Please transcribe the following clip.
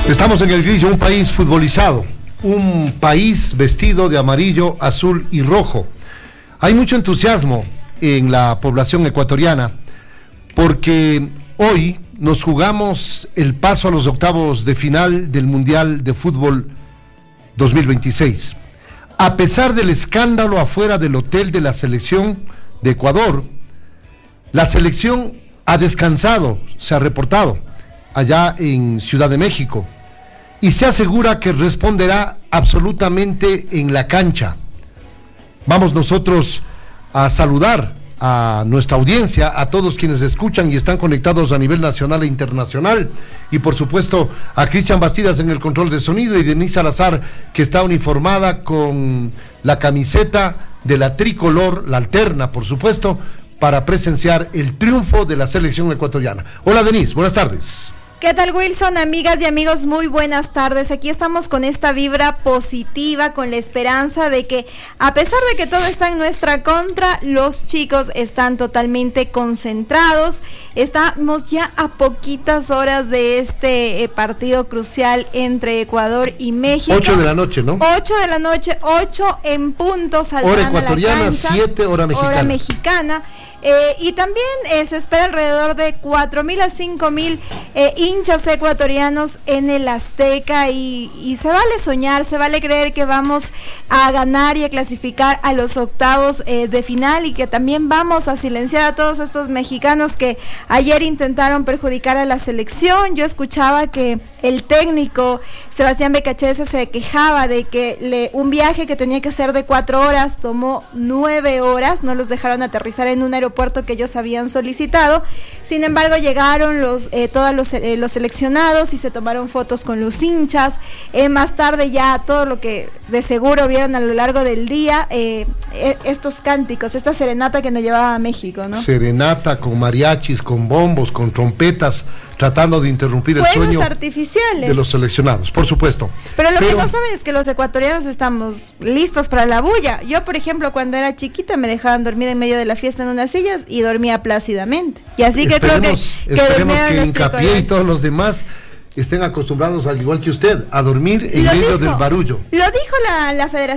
Estamos en el Grillo, un país futbolizado, un país vestido de amarillo, azul y rojo. Hay mucho entusiasmo en la población ecuatoriana porque hoy nos jugamos el paso a los octavos de final del Mundial de Fútbol 2026. A pesar del escándalo afuera del hotel de la selección de Ecuador, la selección ha descansado, se ha reportado allá en Ciudad de México y se asegura que responderá absolutamente en la cancha. Vamos nosotros a saludar a nuestra audiencia, a todos quienes escuchan y están conectados a nivel nacional e internacional, y por supuesto a Cristian Bastidas en el control de sonido y Denise Salazar, que está uniformada con la camiseta de la tricolor, la alterna por supuesto, para presenciar el triunfo de la selección ecuatoriana. Hola Denise, buenas tardes. ¿Qué tal, Wilson? Amigas y amigos, muy buenas tardes. Aquí estamos con esta vibra positiva, con la esperanza de que, a pesar de que todo está en nuestra contra, los chicos están totalmente concentrados. Estamos ya a poquitas horas de este partido crucial entre Ecuador y México. 8 de la noche, ¿no? 8 de la noche, 8 en punto, saldrán hora ecuatoriana, a la cancha, 7 hora mexicana. Hora mexicana. Y también se espera alrededor de 4,000 a 5,000 hinchas ecuatorianos en el Azteca, y se vale soñar, se vale creer que vamos a ganar y a clasificar a los octavos de final, y que también vamos a silenciar a todos estos mexicanos que ayer intentaron perjudicar a la selección. Yo escuchaba que el técnico Sebastián Becachese se quejaba de que un viaje que tenía que ser de 4 horas tomó 9 horas, no los dejaron aterrizar en un aeropuerto que ellos habían solicitado. Sin embargo, llegaron todos los seleccionados y se tomaron fotos con los hinchas. Más tarde, ya todo lo que de seguro vieron a lo largo del día, estos cánticos, esta serenata que nos llevaba a México, ¿no? Serenata con mariachis, con bombos, con trompetas, tratando de interrumpir el sueño artificiales de los seleccionados, por supuesto. Pero lo que no saben es que los ecuatorianos estamos listos para la bulla. Yo, por ejemplo, cuando era chiquita me dejaban dormir en medio de la fiesta en unas sillas y dormía plácidamente. Y así que esperemos que Hincapié y todos los demás estén acostumbrados, al igual que usted, a dormir en medio del barullo. Lo dijo la Federación